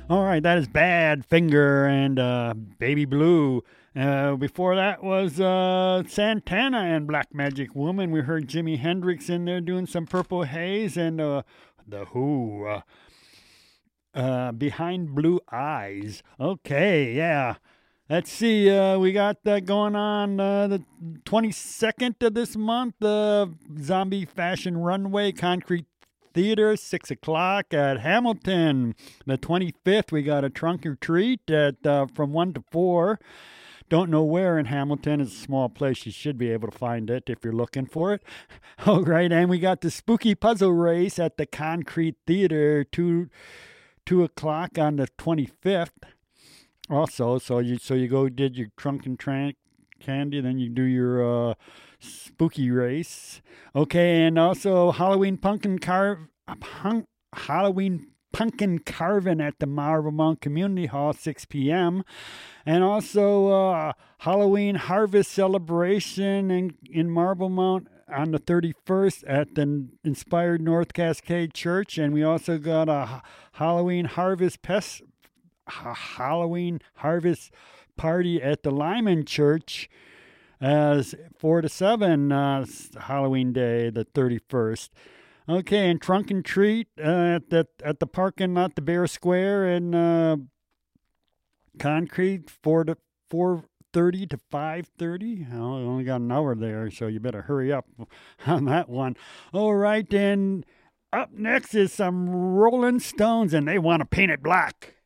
All right, that is Badfinger and Baby Blue. Before that was Santana and Black Magic Woman. We heard Jimi Hendrix in there doing some Purple Haze and The Who. Behind Blue Eyes. Okay, yeah. Let's see. We got that going on the 22nd of this month. Zombie Fashion Runway, Concrete Theater, 6 o'clock at Hamilton. The 25th, we got a trunk or treat at from 1 to 4. Don't know where in Hamilton. It's a small place. You should be able to find it if you're looking for it. All right, and we got the Spooky Puzzle Race at the Concrete Theater, 2 o'clock on the 25th. Also, so you go did your trunk and candy, then you do your spooky race. Okay, and also Halloween pumpkin carving at the Marble Mount Community Hall, 6 p.m. And also Halloween harvest celebration in Marble Mount on the 31st at the Inspired North Cascade Church. And we also got a Halloween harvest party at the Lyman Church as 4 to 7 Halloween Day, the 31st. Okay, and trunk and treat at the parking lot, the Bear Square in Concrete, 4:30 to 5:30. I only got an hour there, so you better hurry up on that one. All right, and up next is some Rolling Stones, and they want to paint it black.